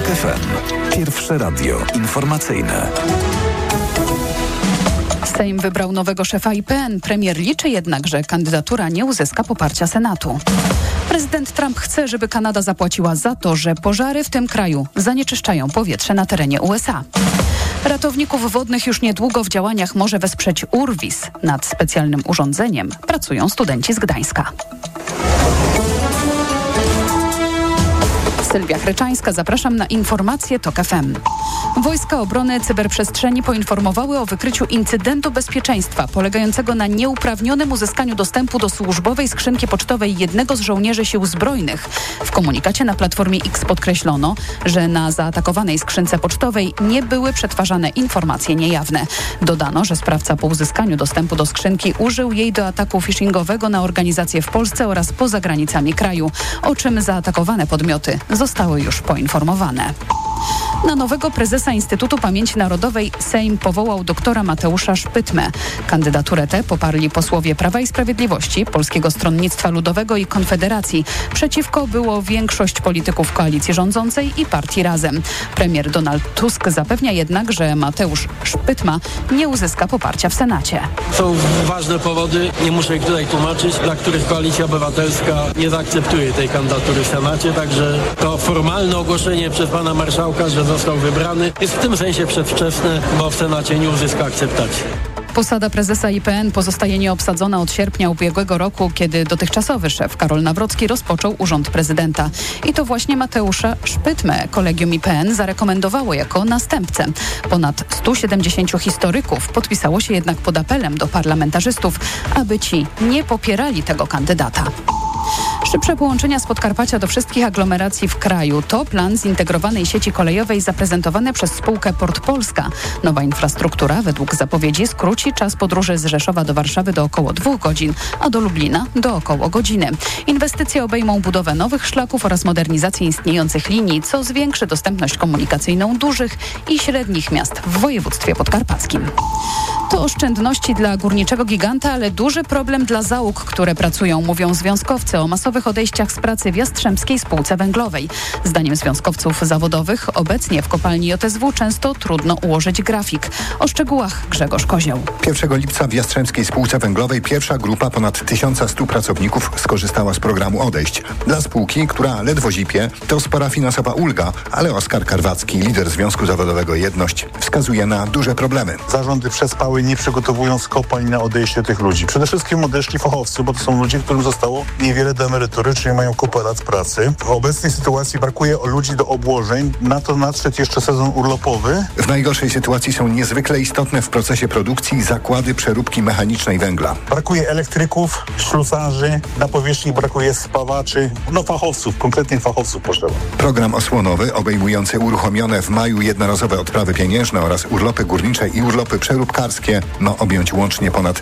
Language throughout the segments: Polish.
FM. Pierwsze radio informacyjne. Sejm wybrał nowego szefa IPN. Premier liczy jednak, że kandydatura nie uzyska poparcia Senatu. Prezydent Trump chce, żeby Kanada zapłaciła za to, że pożary w tym kraju zanieczyszczają powietrze na terenie USA. Ratowników wodnych już niedługo w działaniach może wesprzeć Urwis. Nad specjalnym urządzeniem pracują studenci z Gdańska. Sylwia Chryczańska, zapraszam na informacje TOK FM. Wojska Obrony Cyberprzestrzeni poinformowały o wykryciu incydentu bezpieczeństwa polegającego na nieuprawnionym uzyskaniu dostępu do służbowej skrzynki pocztowej jednego z żołnierzy sił zbrojnych. W komunikacie na Platformie X podkreślono, że na zaatakowanej skrzynce pocztowej nie były przetwarzane informacje niejawne. Dodano, że sprawca po uzyskaniu dostępu do skrzynki użył jej do ataku phishingowego na organizacje w Polsce oraz poza granicami kraju, o czym zaatakowane podmioty zostały już poinformowane. Na nowego prezesa Instytutu Pamięci Narodowej Sejm powołał doktora Mateusza Szpytmę. Kandydaturę tę poparli posłowie Prawa i Sprawiedliwości, Polskiego Stronnictwa Ludowego i Konfederacji. Przeciwko było większość polityków koalicji rządzącej i partii Razem. Premier Donald Tusk zapewnia jednak, że Mateusz Szpytma nie uzyska poparcia w Senacie. Są ważne powody, nie muszę ich tutaj tłumaczyć, dla których Koalicja Obywatelska nie zaakceptuje tej kandydatury w Senacie, także to formalne ogłoszenie przez pana marszałka, że został wybrany, jest w tym sensie przedwczesne, bo w Senacie nie uzyska akceptacji. Posada prezesa IPN pozostaje nieobsadzona od sierpnia ubiegłego roku, kiedy dotychczasowy szef Karol Nawrocki rozpoczął urząd prezydenta. I to właśnie Mateusza Szpytmę Kolegium IPN zarekomendowało jako następcę. Ponad 170 historyków podpisało się jednak pod apelem do parlamentarzystów, aby ci nie popierali tego kandydata. Szybsze połączenia z Podkarpacia do wszystkich aglomeracji w kraju to plan zintegrowanej sieci kolejowej zaprezentowany przez spółkę Port Polska. Nowa infrastruktura według zapowiedzi skróci czas podróży z Rzeszowa do Warszawy do około 2 godzin, a do Lublina do około godziny. Inwestycje obejmą budowę nowych szlaków oraz modernizację istniejących linii, co zwiększy dostępność komunikacyjną dużych i średnich miast w województwie podkarpackim. To oszczędności dla górniczego giganta, ale duży problem dla załóg, które pracują, mówią związkowcy o masowych odejściach z pracy w Jastrzębskiej Spółce Węglowej. Zdaniem związkowców zawodowych obecnie w kopalni JSW często trudno ułożyć grafik. O szczegółach Grzegorz Kozioł. 1 lipca w Jastrzębskiej Spółce Węglowej pierwsza grupa ponad 1100 pracowników skorzystała z programu odejść. Dla spółki, która ledwo zipie, to spora finansowa ulga, ale Oskar Karwacki, lider Związku Zawodowego Jedność, wskazuje na duże problemy. Zarządy przespały, nie przygotowując kopalń na odejście tych ludzi. Przede wszystkim odeszli fachowcy, bo to są ludzie, którym zostało niewiele do emerytury, czyli mają kupę lat pracy. W obecnej sytuacji brakuje ludzi do obłożeń, na to nadszedł jeszcze sezon urlopowy. W najgorszej sytuacji są niezwykle istotne w procesie produkcji zakłady przeróbki mechanicznej węgla. Brakuje elektryków, ślusarzy, na powierzchni brakuje spawaczy, fachowców, konkretnych fachowców potrzeba. Program osłonowy obejmujący uruchomione w maju jednorazowe odprawy pieniężne oraz urlopy górnicze i urlopy przeróbkarskie ma objąć łącznie ponad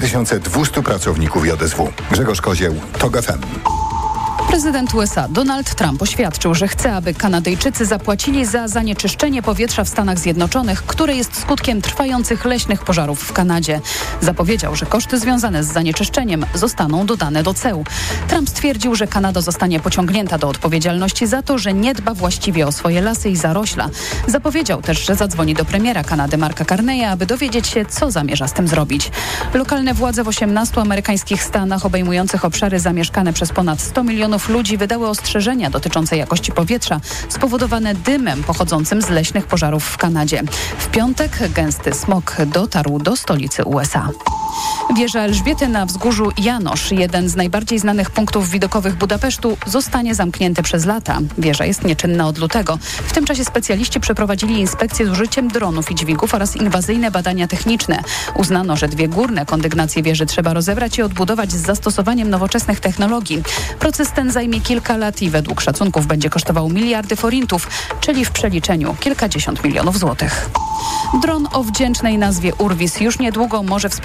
4200 pracowników JSW. Grzegorz Kozieł, TOK FM. Prezydent USA Donald Trump oświadczył, że chce, aby Kanadyjczycy zapłacili za zanieczyszczenie powietrza w Stanach Zjednoczonych, które jest skutkiem trwających leśnych pożarów w Kanadzie. Zapowiedział, że koszty związane z zanieczyszczeniem zostaną dodane do ceł. Trump stwierdził, że Kanada zostanie pociągnięta do odpowiedzialności za to, że nie dba właściwie o swoje lasy i zarośla. Zapowiedział też, że zadzwoni do premiera Kanady Marka Carneya, aby dowiedzieć się, co zamierza z tym zrobić. Lokalne władze w 18 amerykańskich stanach obejmujących obszary zamieszkane przez ponad 100 milionów ludzi wydały ostrzeżenia dotyczące jakości powietrza spowodowane dymem pochodzącym z leśnych pożarów w Kanadzie. W piątek gęsty smog dotarł do stolicy USA. Wieża Elżbiety na wzgórzu Janosz, jeden z najbardziej znanych punktów widokowych Budapesztu, zostanie zamknięty przez lata. Wieża jest nieczynna od lutego. W tym czasie specjaliści przeprowadzili inspekcje z użyciem dronów i dźwigów oraz inwazyjne badania techniczne. Uznano, że 2 górne kondygnacje wieży trzeba rozebrać i odbudować z zastosowaniem nowoczesnych technologii. Proces ten zajmie kilka lat i według szacunków będzie kosztował miliardy forintów, czyli w przeliczeniu kilkadziesiąt milionów złotych. Dron o wdzięcznej nazwie Urwis już niedługo może wspierać ratownictwo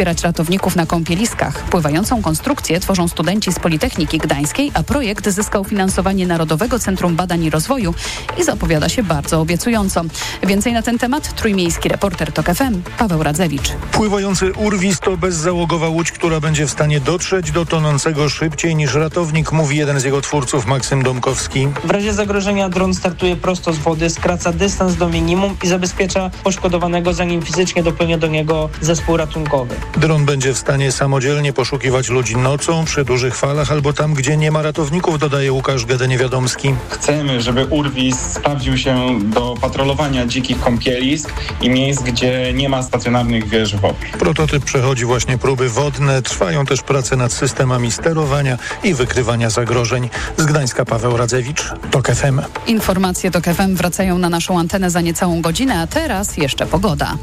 ratowników na kąpieliskach. Pływającą konstrukcję tworzą studenci z Politechniki Gdańskiej, a projekt zyskał finansowanie Narodowego Centrum Badań i Rozwoju i zapowiada się bardzo obiecująco. Więcej na ten temat trójmiejski reporter TOK FM Paweł Radzewicz. Pływający urwis to bezzałogowa łódź, która będzie w stanie dotrzeć do tonącego szybciej niż ratownik, mówi jeden z jego twórców, Maksym Domkowski. W razie zagrożenia dron startuje prosto z wody, skraca dystans do minimum i zabezpiecza poszkodowanego, zanim fizycznie dopłynie do niego zespół ratunkowy. Dron będzie w stanie samodzielnie poszukiwać ludzi nocą, przy dużych falach albo tam, gdzie nie ma ratowników, dodaje Łukasz Gede-Niewiadomski. Chcemy, żeby urwis sprawdził się do patrolowania dzikich kąpielisk i miejsc, gdzie nie ma stacjonarnych wież wodnych. Prototyp przechodzi właśnie próby wodne, trwają też prace nad systemami sterowania i wykrywania zagrożeń. Z Gdańska Paweł Radzewicz, TOK FM. Informacje TOK FM wracają na naszą antenę za niecałą godzinę, a teraz jeszcze pogoda.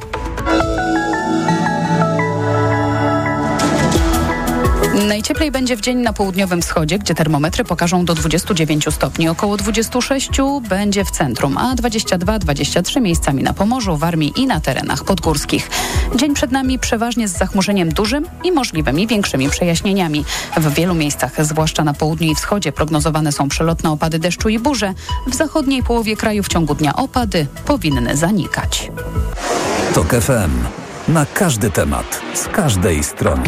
Najcieplej będzie w dzień na południowym wschodzie, gdzie termometry pokażą do 29 stopni. Około 26 będzie w centrum, a 22-23 miejscami na Pomorzu, Warmii i na terenach podgórskich. Dzień przed nami przeważnie z zachmurzeniem dużym i możliwymi większymi przejaśnieniami. W wielu miejscach, zwłaszcza na południu i wschodzie, prognozowane są przelotne opady deszczu i burze. W zachodniej połowie kraju w ciągu dnia opady powinny zanikać. TOK FM. Na każdy temat, z każdej strony.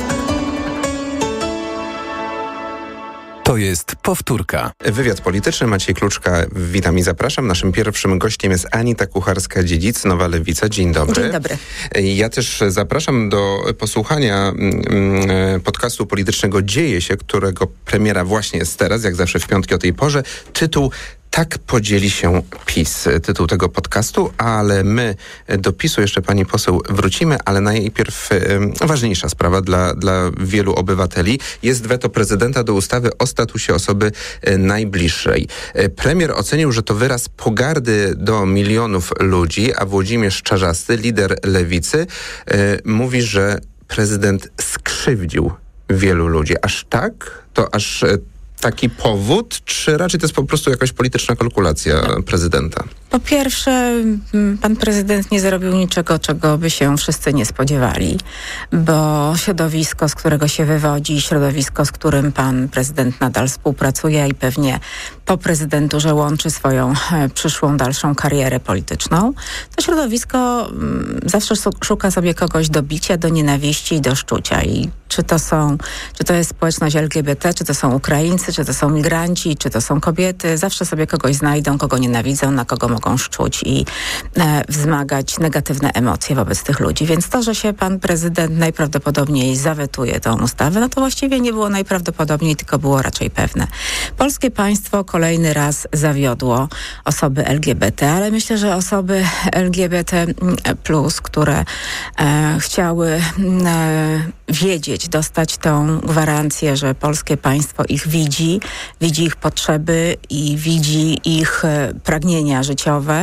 To jest powtórka. Wywiad polityczny, Maciej Kluczka, witam i zapraszam. Naszym pierwszym gościem jest Anita Kucharska-Dziedzic, Nowa Lewica. Dzień dobry. Dzień dobry. Ja też zapraszam do posłuchania podcastu politycznego Dzieje się, którego premiera właśnie jest teraz, jak zawsze w piątki o tej porze. Tytuł Tak podzieli się PiS, tytuł tego podcastu, ale my do PiS-u jeszcze pani poseł wrócimy, ale najpierw ważniejsza sprawa dla wielu obywateli jest weto prezydenta do ustawy o statusie osoby najbliższej. Premier ocenił, że to wyraz pogardy do milionów ludzi, a Włodzimierz Czarzasty, lider Lewicy, mówi, że prezydent skrzywdził wielu ludzi. Aż tak? To aż taki powód, czy raczej to jest po prostu jakaś polityczna kalkulacja prezydenta? Po pierwsze, pan prezydent nie zrobił niczego, czego by się wszyscy nie spodziewali, bo środowisko, z którego się wywodzi, środowisko, z którym pan prezydent nadal współpracuje i pewnie po prezydenturze łączy swoją przyszłą, dalszą karierę polityczną, to środowisko zawsze szuka sobie kogoś do bicia, do nienawiści i do szczucia. I czy to jest społeczność LGBT, czy to są Ukraińcy, czy to są migranci, czy to są kobiety, zawsze sobie kogoś znajdą, kogo nienawidzą, na kogo mogą szczuć i wzmagać negatywne emocje wobec tych ludzi. Więc to, że się pan prezydent najprawdopodobniej zawetuje tą ustawę, no to właściwie nie było najprawdopodobniej, tylko było raczej pewne. Polskie państwo kolejny raz zawiodło osoby LGBT, ale myślę, że osoby LGBT+, które chciały wiedzieć, dostać tą gwarancję, że polskie państwo ich widzi ich potrzeby i widzi ich pragnienia życiowe,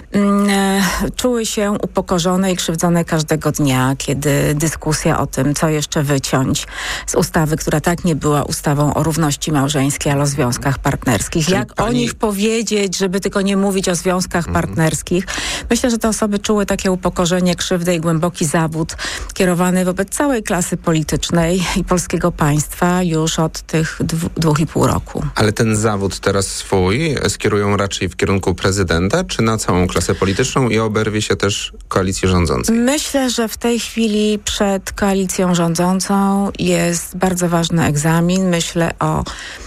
czuły się upokorzone i krzywdzone każdego dnia, kiedy dyskusja o tym, co jeszcze wyciąć z ustawy, która tak nie była ustawą o równości małżeńskiej, ale o związkach partnerskich. Czyli jak o nich powiedzieć, żeby tylko nie mówić o związkach partnerskich. Myślę, że te osoby czuły takie upokorzenie, krzywdę i głęboki zawód kierowany wobec całej klasy politycznej i polskiego państwa już od tych 2,5 roku. Ale ten zawód teraz swój skierują raczej w kierunku prezydenta, czy na całą klasę polityczną i oberwie się też koalicji rządzącej? Myślę, że w tej chwili przed koalicją rządzącą jest bardzo ważny egzamin. Myślę o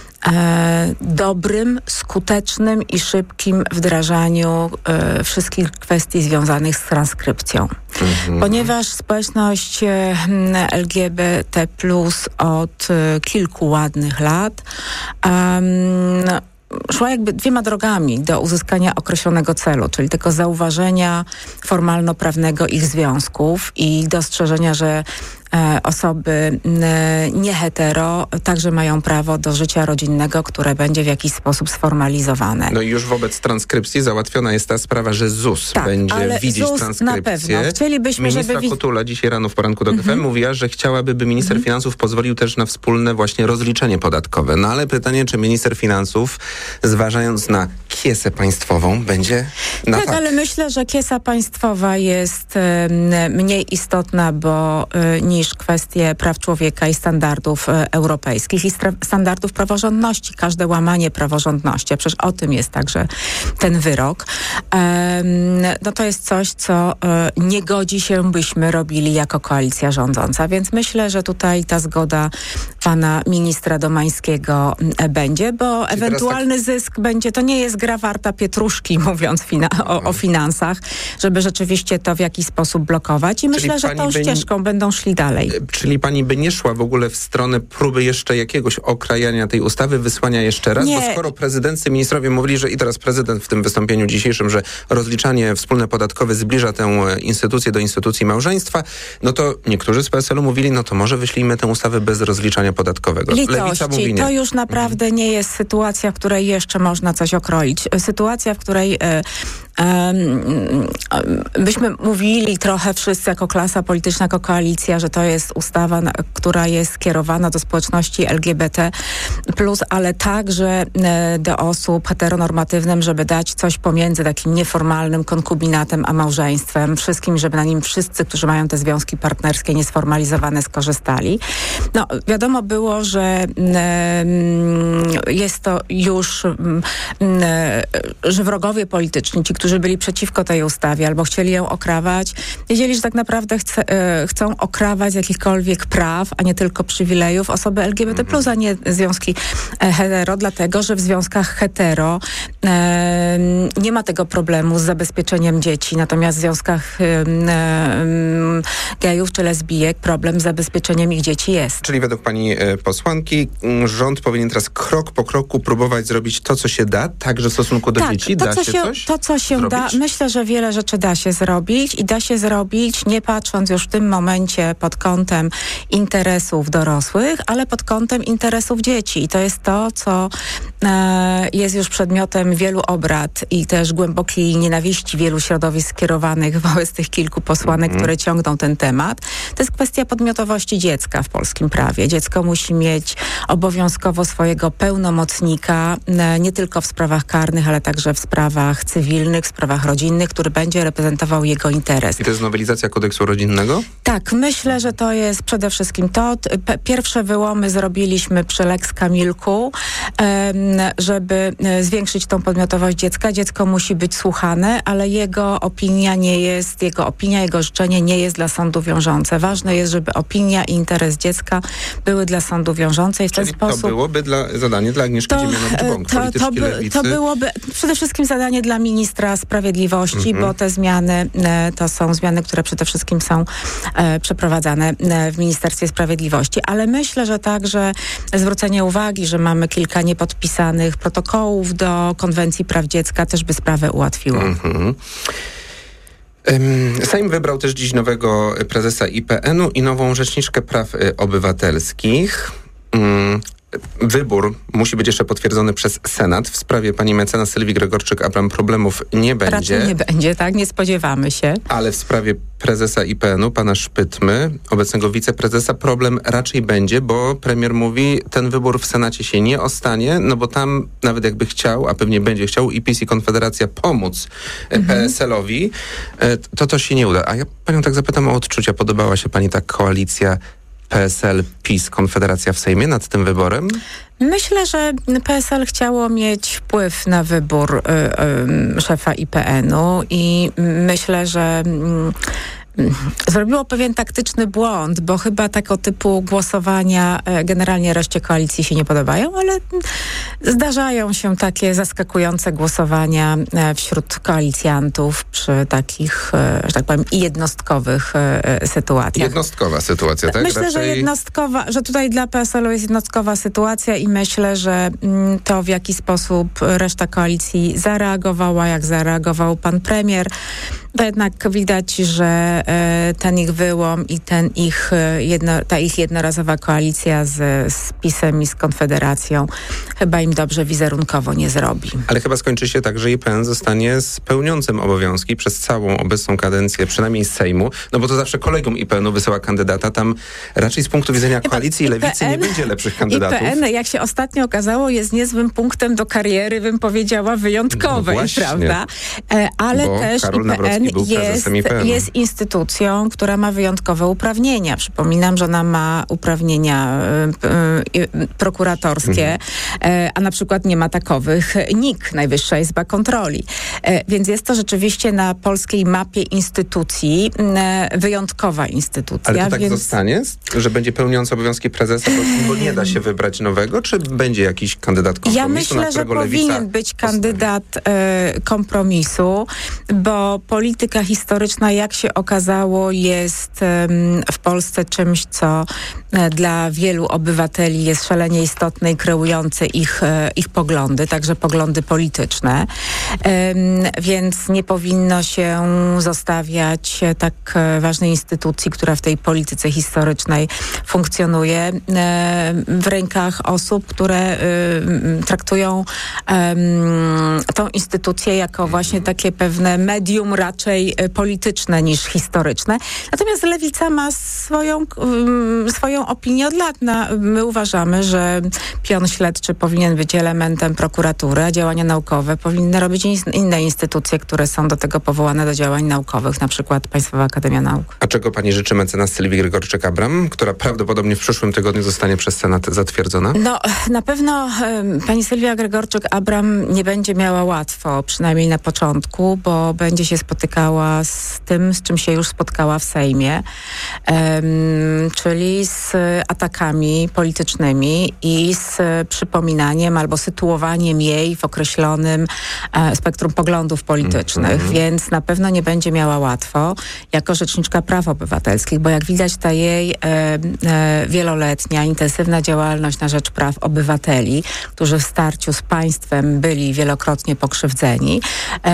dobrym, skutecznym i szybkim wdrażaniu wszystkich kwestii związanych z transkrypcją. Ponieważ społeczność LGBT+ od kilku ładnych lat szła jakby dwiema drogami do uzyskania określonego celu, czyli tego zauważenia formalno-prawnego ich związków i dostrzeżenia, że osoby niehetero także mają prawo do życia rodzinnego, które będzie w jakiś sposób sformalizowane. No i już wobec transkrypcji załatwiona jest ta sprawa, że ZUS będzie widzieć ZUS transkrypcję. Na pewno. Chcielibyśmy, Ministra żeby Kotula dzisiaj rano w poranku do KFM mówiła, że chciałaby, by minister finansów pozwolił też na wspólne właśnie rozliczenie podatkowe. No ale pytanie, czy minister finansów, zważając na kiesę państwową będzie na tak. Ale myślę, że kiesa państwowa jest mniej istotna, niż kwestie praw człowieka i standardów europejskich i standardów praworządności. Każde łamanie praworządności, a przecież o tym jest także ten wyrok. No to jest coś, co nie godzi się, byśmy robili jako koalicja rządząca. Więc myślę, że tutaj ta zgoda pana ministra Domańskiego będzie, bo ewentualny zysk będzie, to nie jest gra warta pietruszki, mówiąc o finansach, żeby rzeczywiście to w jakiś sposób blokować i myślę, że tą ścieżką będą szli dalej. Czyli pani by nie szła w ogóle w stronę próby jeszcze jakiegoś okrajania tej ustawy, wysłania jeszcze raz? Nie. Bo skoro prezydenccy ministrowie mówili, że i teraz prezydent w tym wystąpieniu dzisiejszym, że rozliczanie wspólne podatkowe zbliża tę instytucję do instytucji małżeństwa, no to niektórzy z PSL-u mówili, no to może wyślijmy tę ustawę bez rozliczania podatkowego. Lewica mówi nie. To już naprawdę nie jest sytuacja, w której jeszcze można coś okroić. Sytuacja, w której byśmy mówili trochę wszyscy jako klasa polityczna, jako koalicja, że to jest ustawa, która jest skierowana do społeczności LGBT+, ale także do osób heteronormatywnym, żeby dać coś pomiędzy takim nieformalnym konkubinatem a małżeństwem. Wszystkim, żeby na nim wszyscy, którzy mają te związki partnerskie niesformalizowane, skorzystali. No, wiadomo było, że jest to już, że wrogowie polityczni, ci, którzy byli przeciwko tej ustawie albo chcieli ją okrawać, wiedzieli, że tak naprawdę chcą okrawać z jakichkolwiek praw, a nie tylko przywilejów osoby LGBT+, a nie związki hetero, dlatego, że w związkach hetero nie ma tego problemu z zabezpieczeniem dzieci, natomiast w związkach gejów czy lesbijek problem z zabezpieczeniem ich dzieci jest. Czyli według pani posłanki rząd powinien teraz krok po kroku próbować zrobić to, co się da, także w stosunku do dzieci? To, co się da, myślę, że wiele rzeczy da się zrobić i da się zrobić nie patrząc już w tym momencie pod kątem interesów dorosłych, ale pod kątem interesów dzieci. I to jest to, co jest już przedmiotem wielu obrad i też głębokiej nienawiści wielu środowisk skierowanych wobec tych kilku posłanek, które ciągną ten temat. To jest kwestia podmiotowości dziecka w polskim prawie. Dziecko musi mieć obowiązkowo swojego pełnomocnika, nie tylko w sprawach karnych, ale także w sprawach cywilnych, w sprawach rodzinnych, który będzie reprezentował jego interes. I to jest nowelizacja kodeksu rodzinnego? Tak, myślę, że to jest przede wszystkim to. Pierwsze wyłomy zrobiliśmy przy Lex Kamilku, żeby zwiększyć tą podmiotowość dziecka. Dziecko musi być słuchane, ale jego opinia, jego życzenie nie jest dla sądu wiążące. Ważne jest, żeby opinia i interes dziecka były dla sądu wiążące i w ten sposób... to byłoby zadanie dla Agnieszki Dziemianowicz-Bąk, polityczki Lewicy. To byłoby przede wszystkim zadanie dla ministra sprawiedliwości, bo te zmiany to są zmiany, które przede wszystkim są przeprowadzane w Ministerstwie Sprawiedliwości. Ale myślę, że także zwrócenie uwagi, że mamy kilka niepodpisanych protokołów do Konwencji Praw Dziecka też by sprawę ułatwiło. Sejm wybrał też dziś nowego prezesa IPN-u i nową rzeczniczkę praw obywatelskich. Wybór musi być jeszcze potwierdzony przez Senat. W sprawie pani mecenas Sylwii Gregorczyk-Abram problemów nie będzie. Raczej nie będzie, tak? Nie spodziewamy się. Ale w sprawie prezesa IPN-u, pana Szpytmy, obecnego wiceprezesa, problem raczej będzie, bo premier mówi, ten wybór w Senacie się nie ostanie, no bo tam nawet jakby chciał, a pewnie będzie chciał i PiS i Konfederacja pomóc PSL-owi, to się nie uda. A ja panią tak zapytam o odczucia. Podobała się pani ta koalicja PSL, PiS, Konfederacja w Sejmie nad tym wyborem? Myślę, że PSL chciało mieć wpływ na wybór szefa IPN-u i myślę, że zrobiło pewien taktyczny błąd, bo chyba tego typu głosowania generalnie reszcie koalicji się nie podobają, ale zdarzają się takie zaskakujące głosowania wśród koalicjantów przy takich, że tak powiem, jednostkowych sytuacjach. Jednostkowa sytuacja, tak? Myślę, że tutaj dla PSL-u jest jednostkowa sytuacja i myślę, że to w jaki sposób reszta koalicji zareagowała, jak zareagował pan premier, to jednak widać, że że ten ich wyłom i ta ich jednorazowa koalicja z PiS-em i z Konfederacją chyba im dobrze wizerunkowo nie zrobi. Ale chyba skończy się tak, że IPN zostanie pełniącym obowiązki przez całą obecną kadencję, przynajmniej z Sejmu, no bo to zawsze kolegium IPN-u wysyła kandydata. Tam raczej z punktu widzenia koalicji i lewicy nie będzie lepszych kandydatów. IPN, jak się ostatnio okazało, jest niezłym punktem do kariery, bym powiedziała, wyjątkowej, prawda? Ale bo też Karol IPN jest instytucją, która ma wyjątkowe uprawnienia. Przypominam, że ona ma uprawnienia prokuratorskie, a na przykład nie ma takowych NIK, Najwyższa Izba Kontroli. Więc jest to rzeczywiście na polskiej mapie instytucji wyjątkowa instytucja. Ale to tak zostanie, że będzie pełniący obowiązki prezesa, bo nie da się wybrać nowego, czy będzie jakiś kandydat kompromisu? Ja myślę, że powinien być kandydat kompromisu, bo polityka historyczna, jak się okazało, jest w Polsce czymś, co dla wielu obywateli jest szalenie istotne i kreujące ich poglądy, także poglądy polityczne. Więc nie powinno się zostawiać tak ważnej instytucji, która w tej polityce historycznej funkcjonuje, w rękach osób, które traktują tą instytucję jako właśnie takie pewne medium raczej polityczne niż historyczne. Natomiast Lewica ma swoją opinię od lat. My uważamy, że pion śledczy powinien być elementem prokuratury, a działania naukowe powinny robić inne instytucje, które są do tego powołane do działań naukowych, na przykład Państwowa Akademia Nauk. A czego pani życzy mecenas Sylwii Grygorczyk-Abram, która prawdopodobnie w przyszłym tygodniu zostanie przez Senat zatwierdzona? No, na pewno pani Sylwia Grygorczyk-Abram nie będzie miała łatwo, przynajmniej na początku, bo będzie się spotykała z tym, z czym się już spotkała w Sejmie, czyli z atakami politycznymi i z przypominaniem albo sytuowaniem jej w określonym spektrum poglądów politycznych, więc na pewno nie będzie miała łatwo jako rzeczniczka praw obywatelskich, bo jak widać ta jej wieloletnia, intensywna działalność na rzecz praw obywateli, którzy w starciu z państwem byli wielokrotnie pokrzywdzeni,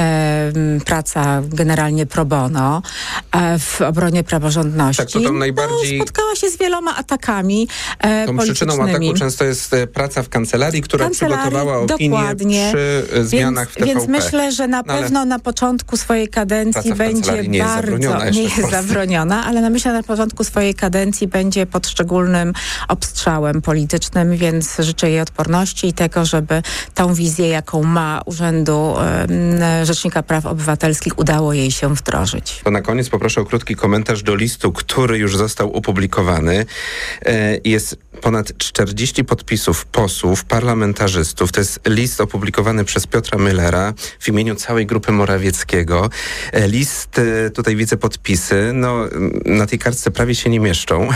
praca generalnie pro bono w obronie praworządności. Tak, to tam najbardziej... spotkała się z wieloma atakami tą przyczyną ataku często jest praca w kancelarii, która przygotowała opinię przy zmianach w TVP. Więc myślę, że na pewno na początku swojej kadencji będzie nie jest zabroniona, ale myślę, że na początku swojej kadencji będzie pod szczególnym obstrzałem politycznym, więc życzę jej odporności i tego, żeby tą wizję, jaką ma Urzędu Rzecznika Praw Obywatelskich, udało jej się wdrożyć. To na koniec poproszę o krótki komentarz do listu, który już został opublikowany. Jest ponad 40 podpisów posłów, parlamentarzystów. To jest list opublikowany przez Piotra Müllera w imieniu całej grupy Morawieckiego. List, tutaj widzę podpisy, na tej kartce prawie się nie mieszczą.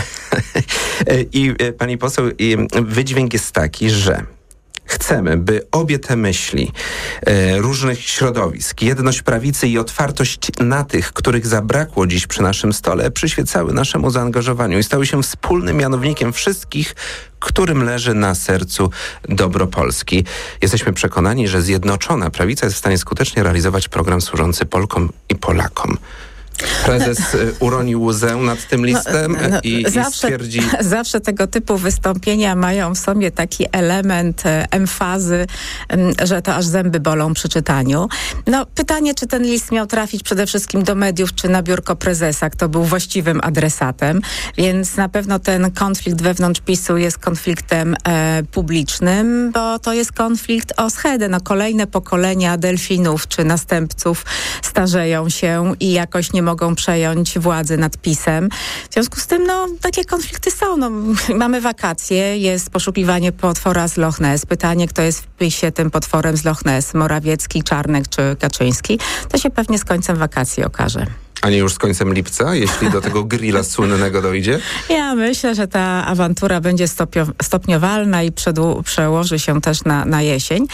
I pani poseł, wydźwięk jest taki, że chcemy, by obie te myśli różnych środowisk, jedność prawicy i otwartość na tych, których zabrakło dziś przy naszym stole, przyświecały naszemu zaangażowaniu i stały się wspólnym mianownikiem wszystkich, którym leży na sercu dobro Polski. Jesteśmy przekonani, że zjednoczona prawica jest w stanie skutecznie realizować program służący Polkom i Polakom. Prezes uronił łzę nad tym listem i stwierdzi... Zawsze tego typu wystąpienia mają w sobie taki element emfazy, że to aż zęby bolą przy czytaniu. Pytanie, czy ten list miał trafić przede wszystkim do mediów, czy na biurko prezesa, kto był właściwym adresatem. Więc na pewno ten konflikt wewnątrz PiS-u jest konfliktem publicznym, bo to jest konflikt o schedę. Kolejne pokolenia delfinów czy następców starzeją się i jakoś nie mogą przejąć władzy nad PiS-em. W związku z tym, takie konflikty są. Mamy wakacje, jest poszukiwanie potwora z Loch Ness. Pytanie, kto jest w PiS-ie tym potworem z Loch Ness, Morawiecki, Czarnek czy Kaczyński. To się pewnie z końcem wakacji okaże. A nie już z końcem lipca, jeśli do tego grilla słynnego dojdzie? Ja myślę, że ta awantura będzie stopniowalna i przełoży się też na jesień.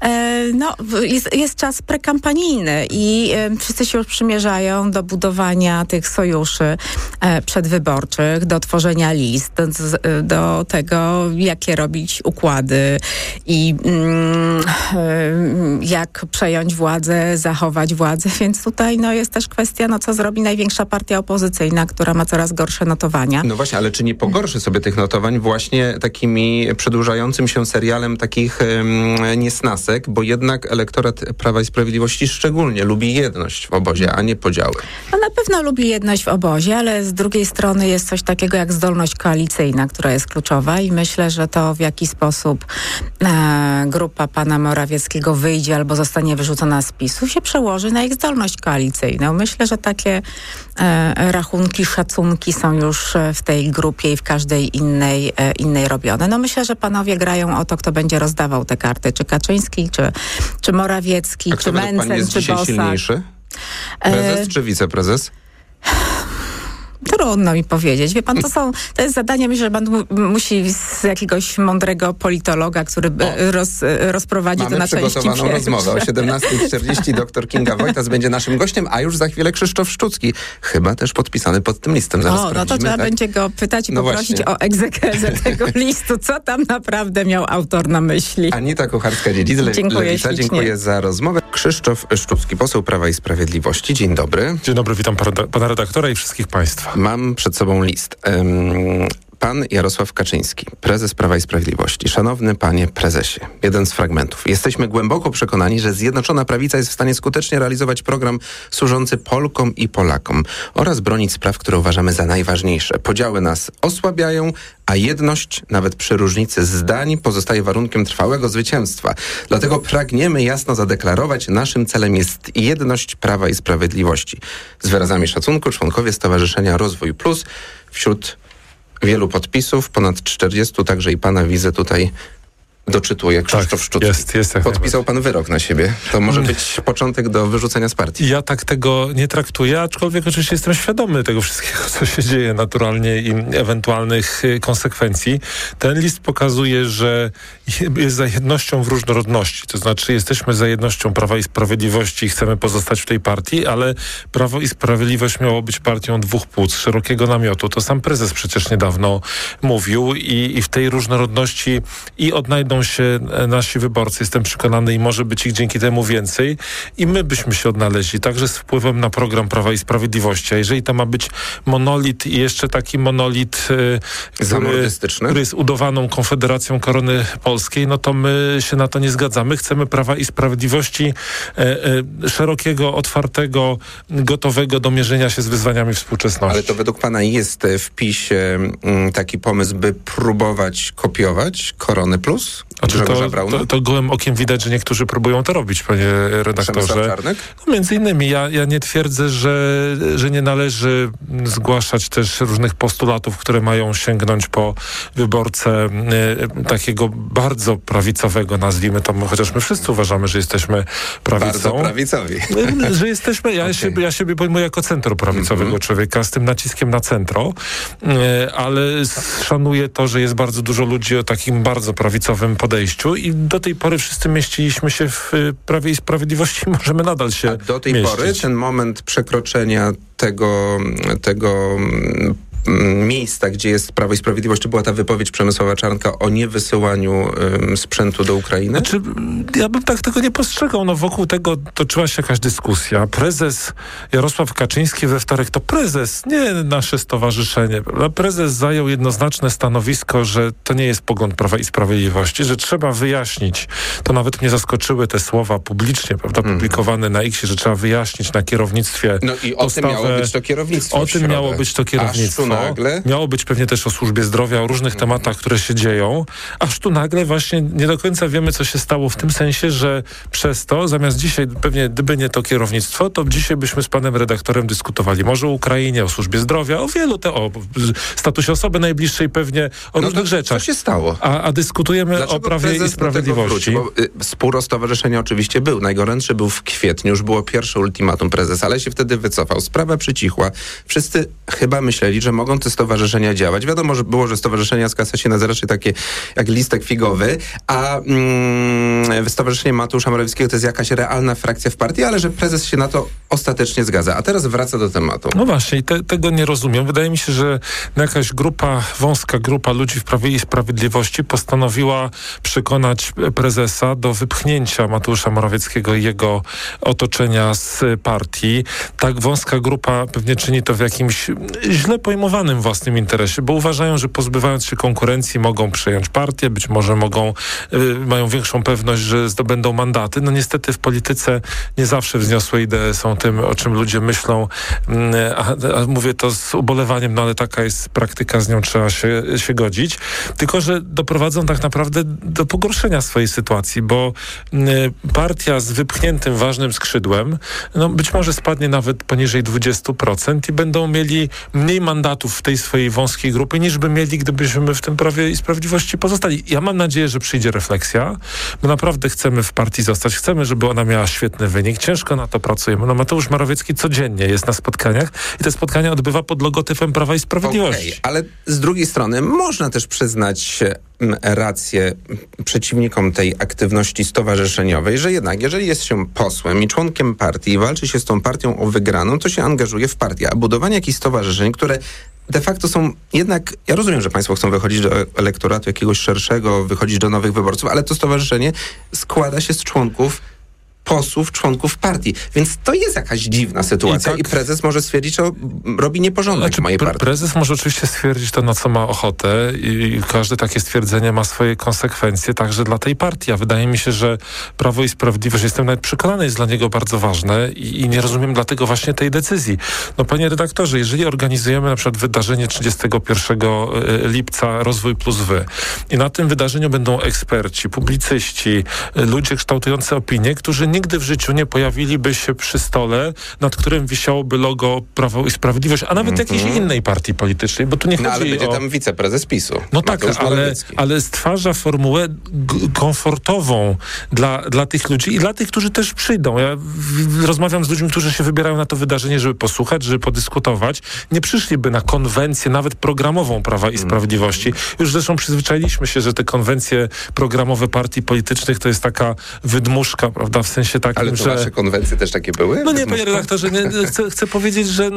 Jest czas prekampanijny i wszyscy się już przymierzają do budowania tych sojuszy przedwyborczych, do tworzenia list, do tego, jakie robić układy i jak przejąć władzę, zachować władzę. Więc tutaj jest też kwestia, co zrobi największa partia opozycyjna, która ma coraz gorsze notowania. No właśnie, ale czy nie pogorszy sobie tych notowań właśnie takimi przedłużającym się serialem takich niesnasek, bo jednak elektorat Prawa i Sprawiedliwości szczególnie lubi jedność w obozie, a nie podziały. No na pewno lubi jedność w obozie, ale z drugiej strony jest coś takiego jak zdolność koalicyjna, która jest kluczowa i myślę, że to w jaki sposób grupa pana Morawieckiego wyjdzie albo zostanie wyrzucona z PiS-u się przełoży na ich zdolność koalicyjną. Myślę, że takie rachunki, szacunki są już w tej grupie i w każdej innej robione. No myślę, że panowie grają o to, kto będzie rozdawał te karty, czy Kaczyński, czy Morawiecki, czy Mencen, czy Bosak. Silniejszy? Prezes czy wiceprezes? Trudno mi powiedzieć. Wie pan, to jest zadanie, myślę, że pan musi z jakiegoś mądrego politologa, który rozprowadzi to na części. Mamy przygotowaną rozmowę. O 17:40 dr Kinga Wojtas będzie naszym gościem, a już za chwilę Krzysztof Szczucki. Chyba też podpisany pod tym listem. Zaraz no to trzeba będzie go pytać i poprosić o egzegezę tego listu. Co tam naprawdę miał autor na myśli? Anita Kucharska-Dziedzic, Lewica. Dziękuję za rozmowę. Krzysztof Szczucki, poseł Prawa i Sprawiedliwości. Dzień dobry. Dzień dobry, witam pana redaktora i wszystkich państwa. Mam przed sobą list. Pan Jarosław Kaczyński, prezes Prawa i Sprawiedliwości. Szanowny panie prezesie, jeden z fragmentów. Jesteśmy głęboko przekonani, że Zjednoczona Prawica jest w stanie skutecznie realizować program służący Polkom i Polakom oraz bronić spraw, które uważamy za najważniejsze. Podziały nas osłabiają, a jedność, nawet przy różnicy zdań, pozostaje warunkiem trwałego zwycięstwa. Dlatego pragniemy jasno zadeklarować, naszym celem jest jedność Prawa i Sprawiedliwości. Z wyrazami szacunku członkowie Stowarzyszenia Rozwój Plus, wśród wielu podpisów, ponad 40, także i pana widzę tutaj doczytuję. Krzysztof Szczucki. Jest podpisał pan wyrok na siebie. To może być początek do wyrzucenia z partii. Ja tak tego nie traktuję, aczkolwiek oczywiście jestem świadomy tego wszystkiego, co się dzieje naturalnie i ewentualnych konsekwencji. Ten list pokazuje, że jest za jednością w różnorodności. To znaczy jesteśmy za jednością Prawa i Sprawiedliwości i chcemy pozostać w tej partii, ale Prawo i Sprawiedliwość miało być partią dwóch płód, szerokiego namiotu. To sam prezes przecież niedawno mówił i w tej różnorodności i odnajdą się nasi wyborcy, jestem przekonany, i może być ich dzięki temu więcej i my byśmy się odnaleźli, także z wpływem na program Prawa i Sprawiedliwości. A jeżeli to ma być monolit i jeszcze taki monolit, który jest udawaną Konfederacją Korony Polskiej, no to my się na to nie zgadzamy. Chcemy Prawa i Sprawiedliwości szerokiego, otwartego, gotowego do mierzenia się z wyzwaniami współczesności. Ale to według pana jest w PiS-ie taki pomysł, by próbować kopiować Koronę Plus? To gołym okiem widać, że niektórzy próbują to robić, panie redaktorze. No, między innymi ja nie twierdzę, że nie należy zgłaszać też różnych postulatów, które mają sięgnąć po wyborcę takiego bardzo prawicowego, nazwijmy to, chociaż my wszyscy uważamy, że jesteśmy prawicą. Bardzo prawicowi. Że jesteśmy, ja siebie pojmuję jako centroprawicowego człowieka, z tym naciskiem na centro, ale szanuję to, że jest bardzo dużo ludzi o takim bardzo prawicowym podejściu i do tej pory wszyscy mieściliśmy się w Prawie i Sprawiedliwości i możemy nadal się mieścić. Do tej pory ten moment przekroczenia tego miejsca, gdzie jest Prawo i Sprawiedliwość, to była ta wypowiedź Przemysława Czarnka o niewysyłaniu sprzętu do Ukrainy? Znaczy, ja bym tak tego nie postrzegał. No, wokół tego toczyła się jakaś dyskusja. Prezes Jarosław Kaczyński we wtorek, to prezes, nie nasze stowarzyszenie. Prezes zajął jednoznaczne stanowisko, że to nie jest pogląd Prawa i Sprawiedliwości, że trzeba wyjaśnić. To nawet mnie zaskoczyły te słowa publicznie, prawda, publikowane na X-ie, że trzeba wyjaśnić na kierownictwie. No i o tym miało być to kierownictwo. O tym miało być to kierownictwo. Nagle? Miało być pewnie też o służbie zdrowia, o różnych tematach, które się dzieją, aż tu nagle właśnie nie do końca wiemy, co się stało w tym sensie, że przez to, zamiast dzisiaj, pewnie gdyby nie to kierownictwo, to dzisiaj byśmy z panem redaktorem dyskutowali może o Ukrainie, o służbie zdrowia, o wielu, o statusie osoby najbliższej pewnie, o różnych rzeczach. Co się stało? A dyskutujemy Dlaczego o Prawie i Sprawiedliwości. Bo spór o stowarzyszenie oczywiście był. Najgorętszy był w kwietniu, już było pierwsze ultimatum prezesa, ale się wtedy wycofał. Sprawa przycichła. Wszyscy chyba myśleli, że mogą te stowarzyszenia działać. Wiadomo, że było, że stowarzyszenia z KSS na raczej takie jak listek figowy, a Stowarzyszenie Mateusza Morawieckiego to jest jakaś realna frakcja w partii, ale że prezes się na to ostatecznie zgadza. A teraz wraca do tematu. No właśnie, tego nie rozumiem. Wydaje mi się, że jakaś wąska grupa ludzi w Prawie i Sprawiedliwości postanowiła przekonać prezesa do wypchnięcia Mateusza Morawieckiego i jego otoczenia z partii. Tak wąska grupa pewnie czyni to w jakimś źle pojmowanym własnym interesie, bo uważają, że pozbywając się konkurencji mogą przejąć partię, być może mają większą pewność, że zdobędą mandaty. No niestety w polityce nie zawsze wzniosłe idee są tym, o czym ludzie myślą, a mówię to z ubolewaniem, no ale taka jest praktyka, z nią trzeba się godzić. Tylko że doprowadzą tak naprawdę do pogorszenia swojej sytuacji, bo partia z wypchniętym ważnym skrzydłem, no być może spadnie nawet poniżej 20% i będą mieli mniej mandatów w tej swojej wąskiej grupie, niż by mieli, gdybyśmy w tym Prawie i Sprawiedliwości pozostali. Ja mam nadzieję, że przyjdzie refleksja, bo naprawdę chcemy w partii zostać, chcemy, żeby ona miała świetny wynik, ciężko na to pracujemy. No Mateusz Morawiecki codziennie jest na spotkaniach i te spotkania odbywa pod logotypem Prawa i Sprawiedliwości. Okay, ale z drugiej strony można też przyznać rację przeciwnikom tej aktywności stowarzyszeniowej, że jednak jeżeli jest się posłem i członkiem partii i walczy się z tą partią o wygraną, to się angażuje w partię. A budowanie jakichś stowarzyszeń, które de facto są jednak, ja rozumiem, że państwo chcą wychodzić do elektoratu jakiegoś szerszego, wychodzić do nowych wyborców, ale to stowarzyszenie składa się z posłów, członków partii. Więc to jest jakaś dziwna sytuacja i prezes może stwierdzić, że robi nieporządek w mojej partii. Prezes może oczywiście stwierdzić to, na co ma ochotę i każde takie stwierdzenie ma swoje konsekwencje także dla tej partii. A wydaje mi się, że Prawo i Sprawiedliwość, jestem nawet przekonany, jest dla niego bardzo ważne i nie rozumiem dlatego właśnie tej decyzji. No panie redaktorze, jeżeli organizujemy na przykład wydarzenie 31 lipca Rozwój plus Wy i na tym wydarzeniu będą eksperci, publicyści, ludzie kształtujący opinię, którzy nigdy w życiu nie pojawiliby się przy stole, nad którym wisiałoby logo Prawo i Sprawiedliwość, a nawet jakiejś innej partii politycznej, bo tu nie chodzi ale będzie tam wiceprezes PiS-u. No tak, ale stwarza formułę komfortową dla tych ludzi i dla tych, którzy też przyjdą. Ja rozmawiam z ludźmi, którzy się wybierają na to wydarzenie, żeby posłuchać, żeby podyskutować. Nie przyszliby na konwencję, nawet programową Prawa i Sprawiedliwości. Już zresztą przyzwyczailiśmy się, że te konwencje programowe partii politycznych to jest taka wydmuszka, prawda, w sensie takim, ale to że... wasze konwencje też takie były? No nie, panie redaktorze, chcę powiedzieć, że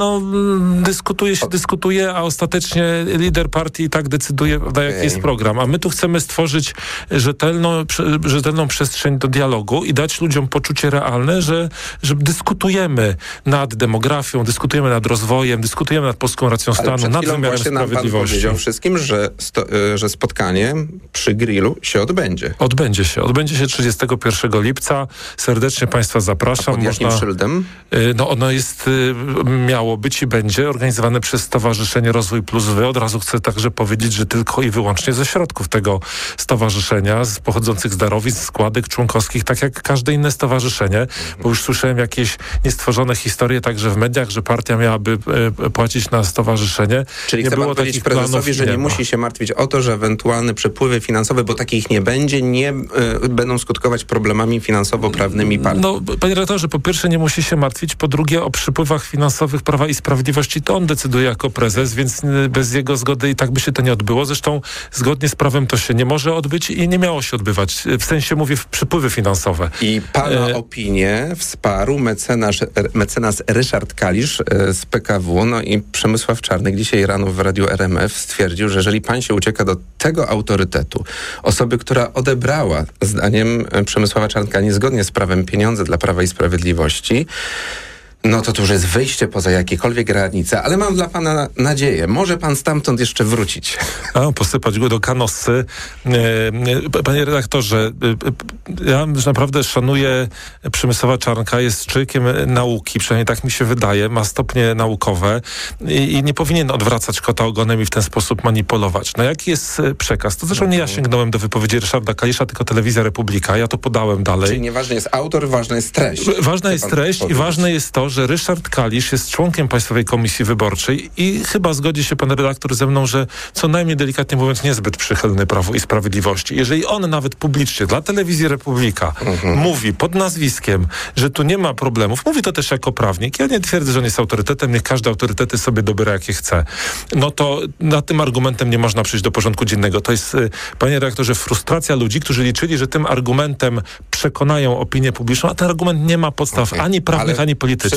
dyskutuje, a ostatecznie lider partii tak decyduje, prawda, jaki jest program. A my tu chcemy stworzyć rzetelną przestrzeń do dialogu i dać ludziom poczucie realne, że dyskutujemy nad demografią, dyskutujemy nad rozwojem, dyskutujemy nad polską racją stanu, nad wymiarem sprawiedliwości. Pan powiedział wszystkim, że spotkanie przy grillu się odbędzie. Odbędzie się 31 lipca. Serdecznie państwa zapraszam. A pod jakim szyldem? No ono jest, miało być i będzie organizowane przez Stowarzyszenie Rozwój plus Wy. Od razu chcę także powiedzieć, że tylko i wyłącznie ze środków tego stowarzyszenia, pochodzących z darowizn, składek członkowskich, tak jak każde inne stowarzyszenie, bo już słyszałem jakieś niestworzone historie także w mediach, że partia miałaby płacić na stowarzyszenie. Czyli chce pan powiedzieć prezesowi, że nie musi się martwić o to, że ewentualne przepływy finansowe, bo takich nie będzie, nie będą skutkować problemami finansowo-prawnymi partii. No, panie redaktorze, po pierwsze nie musi się martwić, po drugie o przypływach finansowych Prawa i Sprawiedliwości to on decyduje jako prezes, więc bez jego zgody i tak by się to nie odbyło. Zresztą zgodnie z prawem to się nie może odbyć i nie miało się odbywać. W sensie mówię przypływy finansowe. I pana opinię wsparł mecenas Ryszard Kalisz z PKW, no i Przemysław Czarnek dzisiaj rano w radiu RMF stwierdził, że jeżeli pan się ucieka do tego autorytetu, osoby, która odebrała, zdaniem Przemysława Czarnka, niezgodnie z prawem pieniądze dla Prawa i Sprawiedliwości, no to już jest wyjście poza jakiekolwiek granice, ale mam dla pana nadzieję. Może pan stamtąd jeszcze wrócić. Posypać go do kanosy. Panie redaktorze, ja naprawdę szanuję Przemysława Czarnka, jest człowiekiem nauki, przynajmniej tak mi się wydaje, ma stopnie naukowe i nie powinien odwracać kota ogonem i w ten sposób manipulować. No jaki jest przekaz? To zresztą nie ja sięgnąłem do wypowiedzi Ryszarda Kalisza, tylko Telewizja Republika. Ja to podałem dalej. Czyli nieważny jest autor, ważna jest treść. Ważna jest treść i ważne jest to, że Ryszard Kalisz jest członkiem Państwowej Komisji Wyborczej i chyba zgodzi się pan redaktor ze mną, że co najmniej delikatnie mówiąc niezbyt przychylny Prawu i Sprawiedliwości. Jeżeli on nawet publicznie dla Telewizji Republika mówi pod nazwiskiem, że tu nie ma problemów, mówi to też jako prawnik. Ja nie twierdzę, że on jest autorytetem, niech każdy autorytety sobie dobiera jakie chce. No to nad tym argumentem nie można przyjść do porządku dziennego. To jest, panie redaktorze, frustracja ludzi, którzy liczyli, że tym argumentem przekonają opinię publiczną, a ten argument nie ma podstaw ani prawnych, ani politycznych.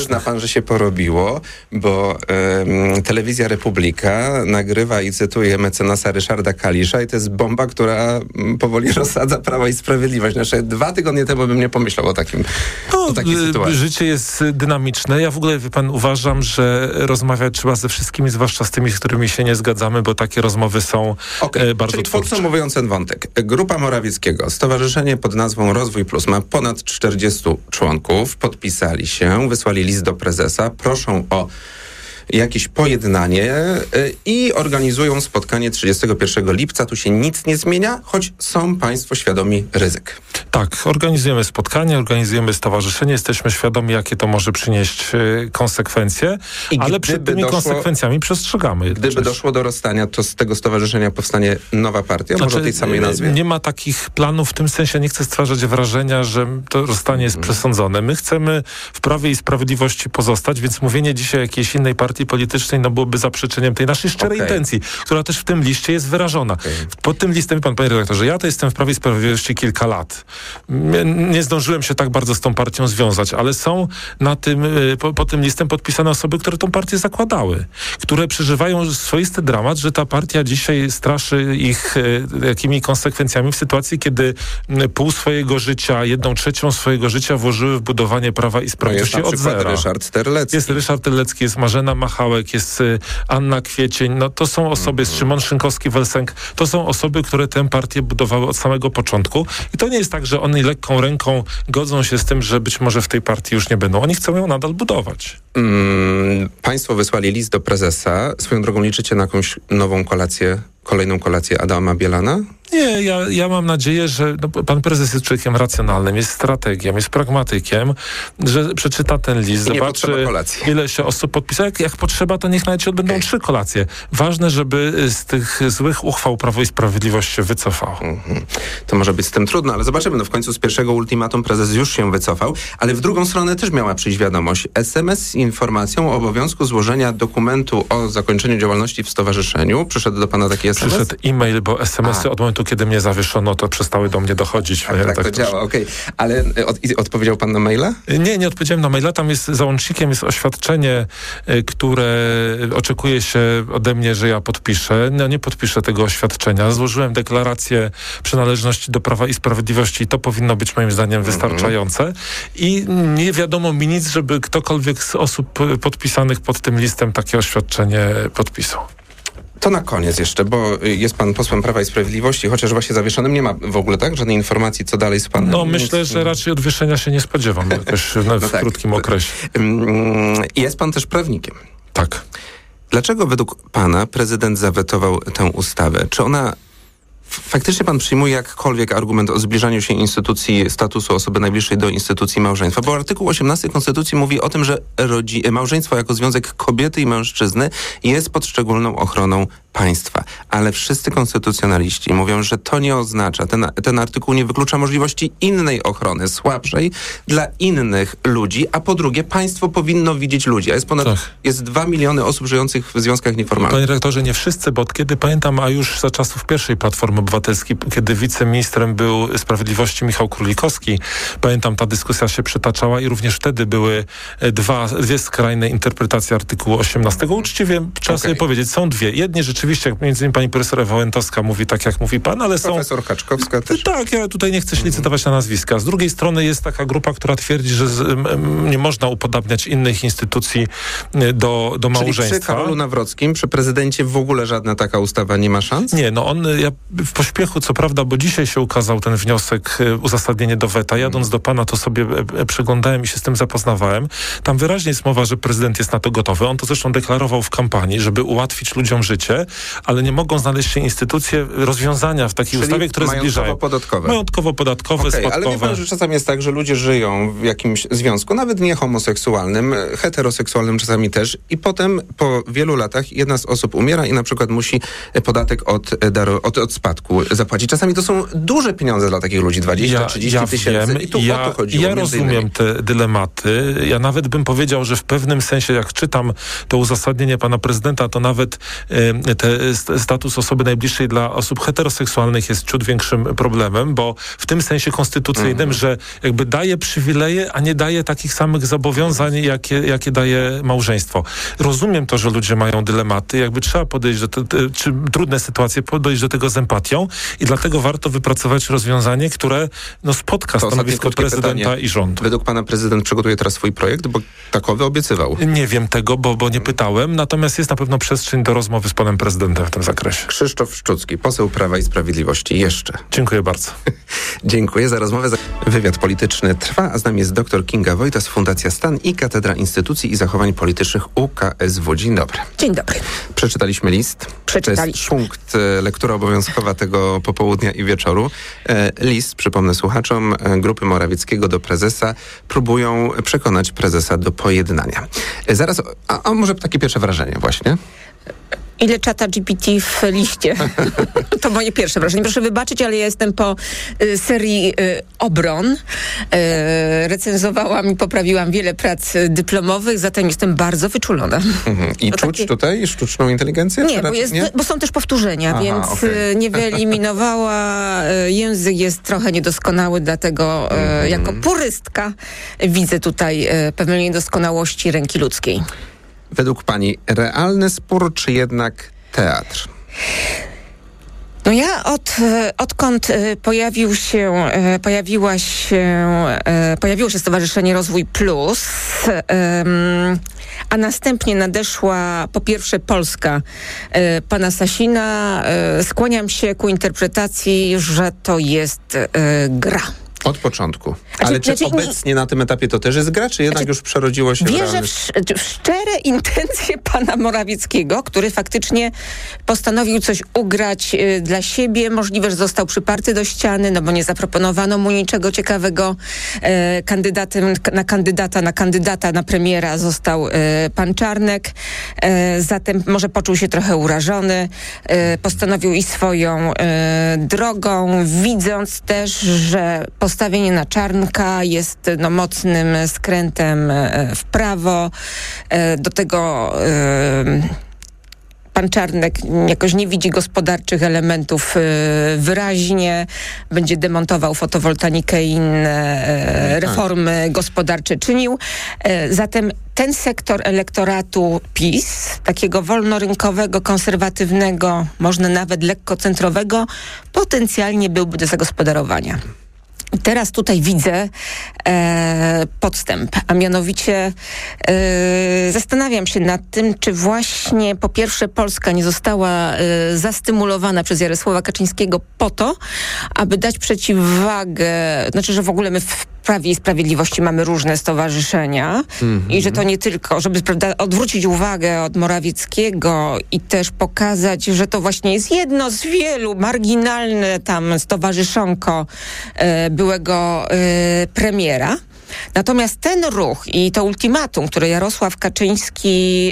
przyzna pan, że się porobiło, bo Telewizja Republika nagrywa i cytuje mecenasa Ryszarda Kalisza i to jest bomba, która powoli rozsadza Prawo i Sprawiedliwość. Znaczy 2 tygodnie temu bym nie pomyślał o takiej sytuacji. Życie jest dynamiczne. Ja w ogóle, wie pan, uważam, że rozmawiać trzeba ze wszystkimi, zwłaszcza z tymi, z którymi się nie zgadzamy, bo takie rozmowy są bardzo twórcze. Podsumowując ten wątek. Grupa Morawieckiego, stowarzyszenie pod nazwą Rozwój Plus ma ponad 40 członków, podpisali się, wysłali list do prezesa, proszą o jakieś pojednanie i organizują spotkanie 31 lipca. Tu się nic nie zmienia, choć są państwo świadomi ryzyk. Tak, organizujemy spotkanie, organizujemy stowarzyszenie, jesteśmy świadomi, jakie to może przynieść konsekwencje, ale przed tymi konsekwencjami przestrzegamy. Gdyby doszło do rozstania, to z tego stowarzyszenia powstanie nowa partia, może o tej samej nazwie? Nie ma takich planów w tym sensie, nie chcę stwarzać wrażenia, że to rozstanie jest przesądzone. My chcemy w Prawie i Sprawiedliwości pozostać, więc mówienie dzisiaj o jakiejś innej partii politycznej byłoby zaprzeczeniem tej naszej szczerej intencji, która też w tym liście jest wyrażona. Pod tym listem, panie redaktorze, ja to jestem w Prawie i Sprawiedliwości kilka lat. Nie zdążyłem się tak bardzo z tą partią związać, ale są pod tym listem podpisane osoby, które tą partię zakładały, które przeżywają swoisty dramat, że ta partia dzisiaj straszy ich jakimi konsekwencjami w sytuacji, kiedy pół swojego życia, 1/3 swojego życia włożyły w budowanie Prawa i Sprawiedliwości od zera. Ryszard Terlecki. Jest Ryszard Terlecki, jest Marzena Machałek, jest Anna Kwiecień, to są osoby, jest Szymon Szynkowski-Welsenk, to są osoby, które tę partię budowały od samego początku i to nie jest tak, że oni lekką ręką godzą się z tym, że być może w tej partii już nie będą. Oni chcą ją nadal budować. Państwo wysłali list do prezesa. Swoją drogą liczycie na jakąś nową kolację, kolejną kolację Adama Bielana? Nie, ja mam nadzieję, że pan prezes jest człowiekiem racjonalnym, jest strategiem, jest pragmatykiem, że przeczyta ten list, zobaczy, ile się osób podpisało. Jak potrzeba, to niech nawet się odbędą 3 kolacje. Ważne, żeby z tych złych uchwał Prawo i Sprawiedliwość się wycofało. To może być z tym trudno, ale zobaczymy. W końcu z pierwszego ultimatum prezes już się wycofał, ale w drugą stronę też miała przyjść wiadomość. SMS z informacją o obowiązku złożenia dokumentu o zakończeniu działalności w stowarzyszeniu. Przyszedł do pana taki SMS? Przyszedł e-mail, bo SMS-y od momentu, kiedy mnie zawieszono, to przestały do mnie dochodzić. Tak to działa, okej. Ale odpowiedział pan na maila? Nie odpowiedziałem na maila. Tam jest załącznikiem jest oświadczenie, które oczekuje się ode mnie, że ja podpiszę. No nie podpiszę tego oświadczenia. Złożyłem deklarację przynależności do Prawa i Sprawiedliwości i to powinno być moim zdaniem wystarczające. I nie wiadomo mi nic, żeby ktokolwiek z osób podpisanych pod tym listem takie oświadczenie podpisał. To na koniec jeszcze, bo jest pan posłem Prawa i Sprawiedliwości, chociaż właśnie zawieszonym nie ma w ogóle, tak? Żadnej informacji, co dalej z panem? Myślę, że raczej odwieszenia się nie spodziewam jakoś w krótkim okresie. Jest pan też prawnikiem. Tak. Dlaczego według pana prezydent zawetował tę ustawę? Czy ona faktycznie pan przyjmuje jakkolwiek argument o zbliżaniu się instytucji statusu osoby najbliższej do instytucji małżeństwa? Bo artykuł 18 Konstytucji mówi o tym, że małżeństwo jako związek kobiety i mężczyzny jest pod szczególną ochroną państwa. Ale wszyscy konstytucjonaliści mówią, że to nie oznacza, ten artykuł nie wyklucza możliwości innej ochrony, słabszej dla innych ludzi, a po drugie państwo powinno widzieć ludzi. A jest 2 miliony osób żyjących w związkach nieformalnych. Panie rektorze, nie wszyscy, bo od kiedy pamiętam, a już za czasów pierwszej Platformy Obywatelskiej, kiedy wiceministrem był Sprawiedliwości Michał Królikowski, pamiętam, ta dyskusja się przytaczała i również wtedy były dwie skrajne interpretacje artykułu 18. Uczciwie trzeba sobie powiedzieć, są dwie. Jednie rzeczywiście, jak między innymi pani profesor Ewa Łętowska mówi tak, jak mówi pan, ale profesor Kaczkowska też. Tak, ja tutaj nie chcę się licytować na nazwiska. Z drugiej strony jest taka grupa, która twierdzi, że nie można upodabniać innych instytucji do małżeństwa. Czyli przy Karolu Nawrockim, przy prezydencie w ogóle żadna taka ustawa nie ma szans? Nie, ja w pośpiechu, co prawda, bo dzisiaj się ukazał ten wniosek, uzasadnienie do weta. Jadąc do pana, to sobie przeglądałem i się z tym zapoznawałem. Tam wyraźnie jest mowa, że prezydent jest na to gotowy. On to zresztą deklarował w kampanii, żeby ułatwić ludziom życie, ale nie mogą znaleźć się instytucje rozwiązania w takiej ustawie, które zbliżają. Majątkowo-podatkowe, spadkowe. Ale wie pan, że czasami jest tak, że ludzie żyją w jakimś związku, nawet nie homoseksualnym, heteroseksualnym czasami też i potem po wielu latach jedna z osób umiera i na przykład musi podatek od spadku zapłacić. Czasami to są duże pieniądze dla takich ludzi, 20-30 tysięcy. I tu o to chodziło. Ja rozumiem te dylematy. Ja nawet bym powiedział, że w pewnym sensie, jak czytam to uzasadnienie pana prezydenta, to nawet status osoby najbliższej dla osób heteroseksualnych jest ciut większym problemem, bo w tym sensie konstytucyjnym, że jakby daje przywileje, a nie daje takich samych zobowiązań, jakie daje małżeństwo. Rozumiem to, że ludzie mają dylematy, jakby trzeba podejść czy trudne sytuacje, podejść do tego z empatią i dlatego warto wypracować rozwiązanie, które spotka stanowisko prezydenta i rządu. Według pana prezydent przygotuje teraz swój projekt, bo takowy obiecywał. Nie wiem tego, bo nie pytałem, natomiast jest na pewno przestrzeń do rozmowy z panem prezydentem w tym zakresie. Krzysztof Szczucki, poseł Prawa i Sprawiedliwości. Jeszcze. Dziękuję bardzo. Dziękuję za rozmowę. Wywiad polityczny trwa, a z nami jest dr Kinga Wojtas, Fundacja Stan i Katedra Instytucji i Zachowań Politycznych UKSW. Dzień dobry. Dzień dobry. Przeczytaliśmy list. To jest punkt, lektura obowiązkowa tego popołudnia i wieczoru. List, przypomnę słuchaczom, grupy Morawieckiego do prezesa próbują przekonać prezesa do pojednania. Zaraz, a może takie pierwsze wrażenie właśnie? Ile czata GPT w liście? To moje pierwsze wrażenie. Proszę wybaczyć, ale ja jestem po serii obron. Recenzowałam i poprawiłam wiele prac dyplomowych, zatem jestem bardzo wyczulona. I czuć tutaj sztuczną inteligencję? Nie, bo są też powtórzenia, więc nie wyeliminowała. Język jest trochę niedoskonały, dlatego jako purystka widzę tutaj pewne niedoskonałości ręki ludzkiej. Według pani realny spór, czy jednak teatr? No ja odkąd pojawiło się Stowarzyszenie Rozwój Plus, a następnie nadeszła po pierwsze Polska pana Sasina, skłaniam się ku interpretacji, że to jest gra. Od początku. Ale czy obecnie na tym etapie to też jest gra, czy jednak już przerodziło się wierzę w szczere intencje pana Morawieckiego, który faktycznie postanowił coś ugrać dla siebie. Możliwe, że został przyparty do ściany, bo nie zaproponowano mu niczego ciekawego. Kandydatem na kandydata na premiera został pan Czarnek. Zatem może poczuł się trochę urażony. Postanowił iść swoją drogą, widząc też, że postawienie na Czarnka jest mocnym skrętem w prawo. Do tego pan Czarnek jakoś nie widzi gospodarczych elementów wyraźnie. Będzie demontował fotowoltaikę i inne reformy gospodarcze czynił. Zatem ten sektor elektoratu PiS, takiego wolnorynkowego, konserwatywnego, można nawet lekko centrowego, potencjalnie byłby do zagospodarowania. Teraz tutaj widzę podstęp, a mianowicie zastanawiam się nad tym, czy właśnie po pierwsze Polska nie została zastymulowana przez Jarosława Kaczyńskiego po to, aby dać przeciwwagę, znaczy, że w ogóle my w Prawie i Sprawiedliwości mamy różne stowarzyszenia i że to nie tylko, żeby odwrócić uwagę od Morawieckiego i też pokazać, że to właśnie jest jedno z wielu, marginalne tam stowarzyszonko byłego premiera. Natomiast ten ruch i to ultimatum, które Jarosław Kaczyński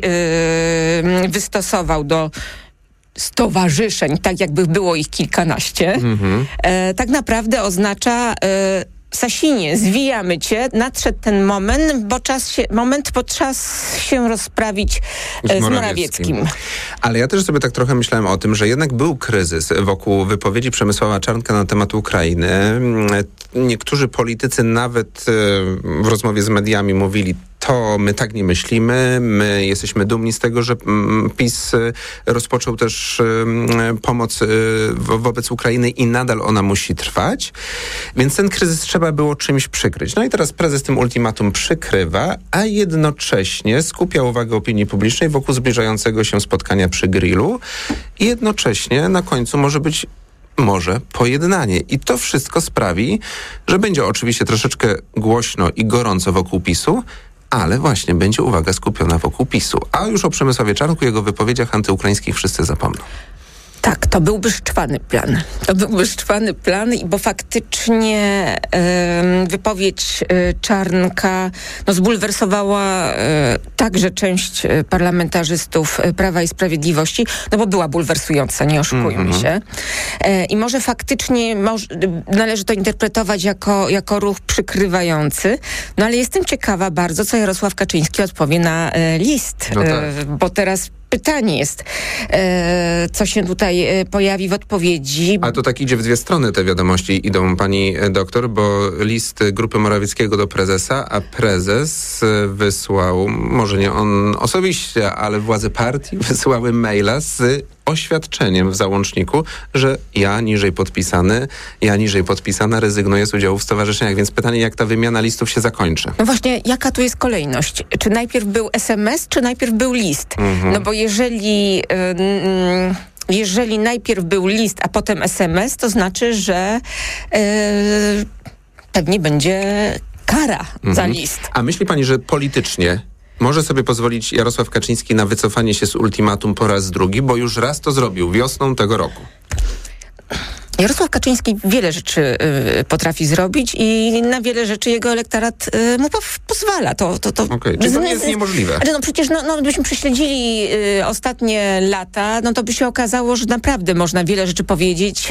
wystosował do stowarzyszeń, tak jakby było ich kilkanaście, tak naprawdę oznacza Sasinie, zwijamy cię, nadszedł ten moment, bo czas się rozprawić z Morawieckim. Ale ja też sobie tak trochę myślałem o tym, że jednak był kryzys wokół wypowiedzi Przemysława Czarnka na temat Ukrainy. Niektórzy politycy nawet w rozmowie z mediami mówili, to my tak nie myślimy, my jesteśmy dumni z tego, że PiS rozpoczął też pomoc wobec Ukrainy i nadal ona musi trwać, więc ten kryzys trzeba było czymś przykryć. No i teraz prezes tym ultimatum przykrywa, a jednocześnie skupia uwagę opinii publicznej wokół zbliżającego się spotkania przy grillu i jednocześnie na końcu może pojednanie. I to wszystko sprawi, że będzie oczywiście troszeczkę głośno i gorąco wokół PiS-u, ale właśnie będzie uwaga skupiona wokół PiS-u. A już o Przemysławie Czarnku, jego wypowiedziach antyukraińskich wszyscy zapomną. Tak, to byłby szczwany plan. Bo faktycznie wypowiedź Czarnka zbulwersowała także część parlamentarzystów Prawa i Sprawiedliwości, bo była bulwersująca, nie oszukujmy się. I może faktycznie należy to interpretować jako ruch przykrywający, ale jestem ciekawa bardzo, co Jarosław Kaczyński odpowie na list, bo teraz pytanie jest, co się tutaj pojawi w odpowiedzi. Ale to tak idzie w dwie strony te wiadomości idą, pani doktor, bo list grupy Morawieckiego do prezesa, a prezes wysłał, może nie on osobiście, ale władze partii wysłały maila z oświadczeniem w załączniku, że ja niżej podpisana rezygnuję z udziału w stowarzyszeniach. Więc pytanie, jak ta wymiana listów się zakończy? No właśnie, jaka tu jest kolejność? Czy najpierw był SMS, czy najpierw był list? No bo jeżeli najpierw był list, a potem SMS, to znaczy, że pewnie będzie kara za list. A myśli pani, że politycznie może sobie pozwolić Jarosław Kaczyński na wycofanie się z ultimatum po raz drugi, bo już raz to zrobił wiosną tego roku? Jarosław Kaczyński wiele rzeczy potrafi zrobić i na wiele rzeczy jego elektorat mu pozwala. Okej, czyli to nie jest niemożliwe. Ale przecież gdybyśmy prześledzili ostatnie lata, to by się okazało, że naprawdę można wiele rzeczy powiedzieć,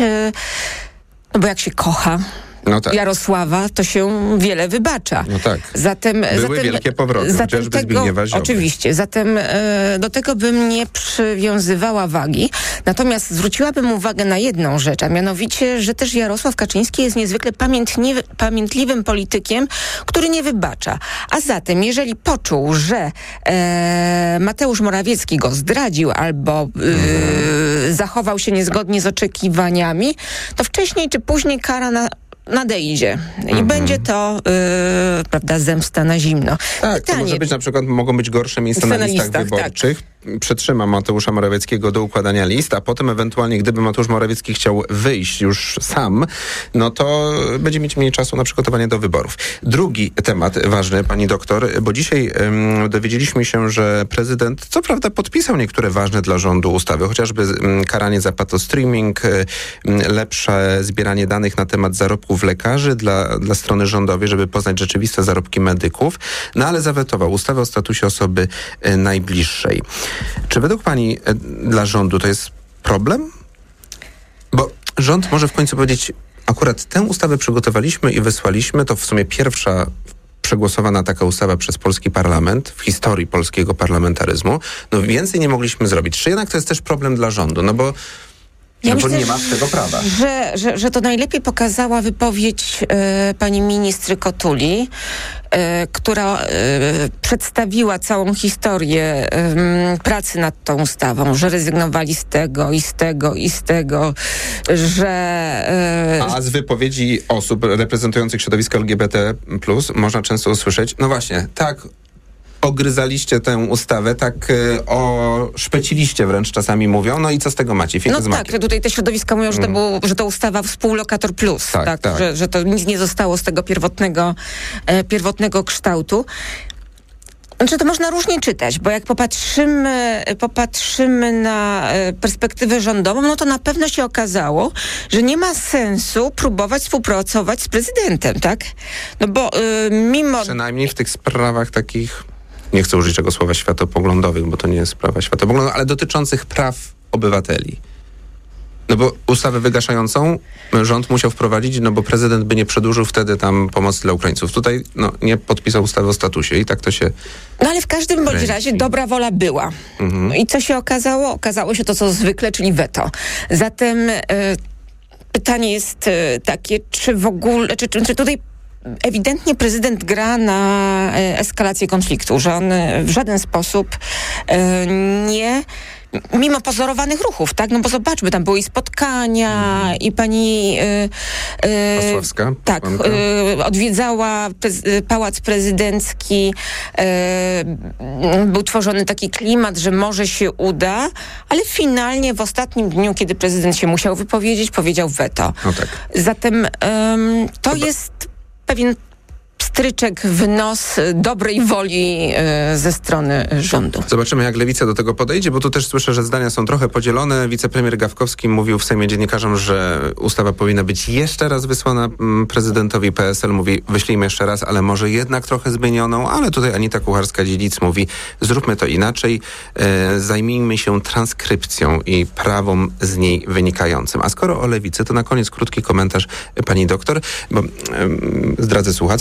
bo jak się kocha Jarosława, to się wiele wybacza. No tak. Były wielkie powroty, chociażby Zbigniewa Ziobry. Oczywiście. Zatem do tego bym nie przywiązywała wagi. Natomiast zwróciłabym uwagę na jedną rzecz, a mianowicie, że też Jarosław Kaczyński jest niezwykle pamiętliwym politykiem, który nie wybacza. A zatem, jeżeli poczuł, że Mateusz Morawiecki go zdradził albo zachował się niezgodnie z oczekiwaniami, to wcześniej czy później kara nadejdzie. I będzie to, zemsta na zimno. Tak, pytanie, to może być na przykład, mogą być gorsze miejsca na listach wyborczych. Tak. Przetrzyma Mateusza Morawieckiego do układania list, a potem ewentualnie, gdyby Mateusz Morawiecki chciał wyjść już sam, no to będzie mieć mniej czasu na przygotowanie do wyborów. Drugi temat ważny, pani doktor, bo dzisiaj dowiedzieliśmy się, że prezydent co prawda podpisał niektóre ważne dla rządu ustawy, chociażby karanie za patostreaming, lepsze zbieranie danych na temat zarobków lekarzy dla strony rządowej, żeby poznać rzeczywiste zarobki medyków, no ale zawetował ustawę o statusie osoby najbliższej. Czy według pani dla rządu to jest problem? Bo rząd może w końcu powiedzieć, akurat tę ustawę przygotowaliśmy i wysłaliśmy, to w sumie pierwsza przegłosowana taka ustawa przez polski parlament w historii polskiego parlamentaryzmu. No więcej nie mogliśmy zrobić. Czy jednak to jest też problem dla rządu? Bo myślę, nie masz tego prawa. Że to najlepiej pokazała wypowiedź pani ministry Kotuli, która przedstawiła całą historię pracy nad tą ustawą, że rezygnowali z tego i z tego i z tego, że... A z wypowiedzi osób reprezentujących środowisko LGBT+, można często usłyszeć, no właśnie, tak, ogryzaliście tę ustawę, tak oszpeciliście wręcz czasami mówią, no i co z tego macie? Tak, tutaj te środowiska mówią, że to ustawa współlokator plus, tak. Że to nic nie zostało z tego pierwotnego kształtu. Znaczy to można różnie czytać, bo jak popatrzymy na perspektywę rządową, no to na pewno się okazało, że nie ma sensu próbować współpracować z prezydentem, tak? No bo przynajmniej w tych sprawach takich, nie chcę użyć tego słowa światopoglądowych, bo to nie jest sprawa światopoglądowa, ale dotyczących praw obywateli. No bo ustawę wygaszającą rząd musiał wprowadzić, no bo prezydent by nie przedłużył wtedy tam pomocy dla Ukraińców. Tutaj nie podpisał ustawy o statusie i tak to się... No ale w każdym bądź razie dobra wola była. No i co się okazało? Okazało się to, co zwykle, czyli weto. Zatem pytanie jest takie, czy w ogóle, czy tutaj ewidentnie prezydent gra na eskalację konfliktu, że on w żaden sposób nie... Mimo pozorowanych ruchów, tak? No bo zobaczmy, tam były i spotkania, i pani... Pasławska. Tak, odwiedzała Pałac Prezydencki. Był tworzony taki klimat, że może się uda, ale finalnie w ostatnim dniu, kiedy prezydent się musiał wypowiedzieć, powiedział weto. No tak. Zatem to jest pewien stryczek w nos dobrej woli ze strony rządu. Zobaczymy, jak Lewica do tego podejdzie, bo tu też słyszę, że zdania są trochę podzielone. Wicepremier Gawkowski mówił w Sejmie dziennikarzom, że ustawa powinna być jeszcze raz wysłana prezydentowi. PSL mówi, wyślijmy jeszcze raz, ale może jednak trochę zmienioną, ale tutaj Anita Kucharska-Dziedzic mówi, zróbmy to inaczej, zajmijmy się transkrypcją i prawom z niej wynikającym. A skoro o Lewicy, to na koniec krótki komentarz pani doktor, bo zdradzę słuchaczom,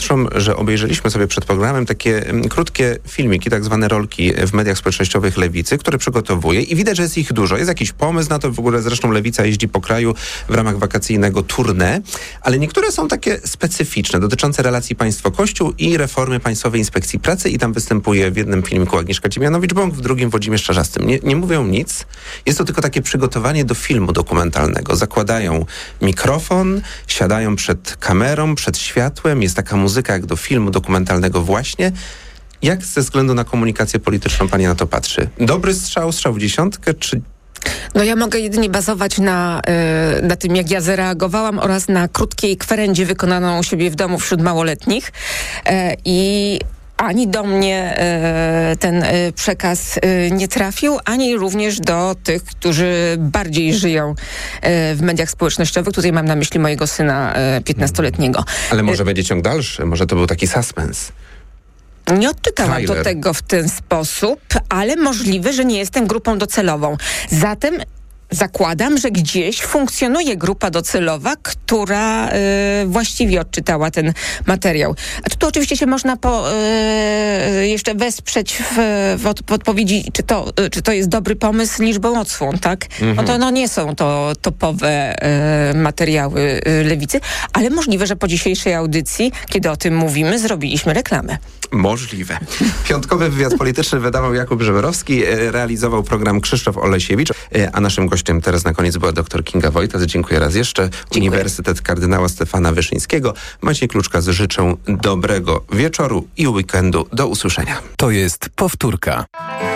że obejrzeliśmy sobie przed programem takie krótkie filmiki, tak zwane rolki w mediach społecznościowych Lewicy, które przygotowuje i widać, że jest ich dużo. Jest jakiś pomysł na to, w ogóle zresztą Lewica jeździ po kraju w ramach wakacyjnego tournée, ale niektóre są takie specyficzne, dotyczące relacji państwo-kościół i reformy Państwowej Inspekcji Pracy i tam występuje w jednym filmiku Agnieszka Dziemianowicz-Bąk, w drugim Włodzimierz Czarzastym. Nie mówią nic. Jest to tylko takie przygotowanie do filmu dokumentalnego. Zakładają mikrofon, siadają przed kamerą, przed światłem, jest taka muzyka jak do filmu dokumentalnego właśnie. Jak ze względu na komunikację polityczną pani na to patrzy? Dobry strzał w dziesiątkę, czy... No ja mogę jedynie bazować na tym, jak ja zareagowałam oraz na krótkiej kwerendzie wykonaną u siebie w domu wśród małoletnich i ani do mnie ten przekaz nie trafił, ani również do tych, którzy bardziej żyją w mediach społecznościowych. Tutaj mam na myśli mojego syna 15-letniego. Ale może będzie ciąg dalszy? Może to był taki suspens? Nie odczytałam do tego w ten sposób, ale możliwe, że nie jestem grupą docelową. Zatem zakładam, że gdzieś funkcjonuje grupa docelowa, która właściwie odczytała ten materiał. A tu oczywiście się można jeszcze wesprzeć w odpowiedzi, czy to jest dobry pomysł liczbą odsłon, tak? No to nie są to topowe materiały Lewicy, ale możliwe, że po dzisiejszej audycji, kiedy o tym mówimy, zrobiliśmy reklamę. Możliwe. Piątkowy wywiad polityczny wydawał Jakub Żeberowski, realizował program Krzysztof Olesiewicz, a naszym gościem teraz na koniec była dr Kinga Wojtas. Dziękuję raz jeszcze. Dziękuję. Uniwersytet Kardynała Stefana Wyszyńskiego. Maciej Kluczka, życzę dobrego wieczoru i weekendu. Do usłyszenia. To jest powtórka.